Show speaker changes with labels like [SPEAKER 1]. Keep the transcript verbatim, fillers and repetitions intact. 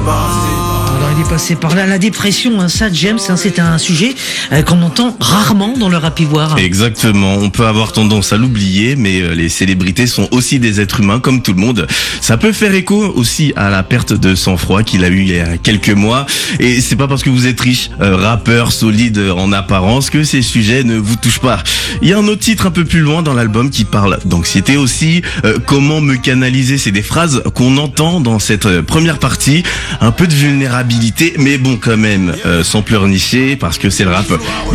[SPEAKER 1] Alors il est passé par là. La dépression, hein, ça, James, hein, c'est un sujet euh, qu'on entend rarement dans le rap ivoire.
[SPEAKER 2] Exactement, on peut avoir tendance à l'oublier, mais euh, les célébrités sont aussi des êtres humains comme tout le monde. Ça peut faire écho aussi à la perte de sang-froid qu'il a eu il y a quelques mois. Et c'est pas parce que vous êtes riche, euh, rappeur, solide en apparence, que ces sujets ne vous touchent pas. Il y a un autre titre un peu plus loin dans l'album qui parle d'anxiété aussi. Euh, comment me canaliser, c'est des phrases qu'on entend dans cette euh, première partie. Un peu de vulnérabilité, mais bon quand même, euh, sans pleurnicher, parce que c'est le rap.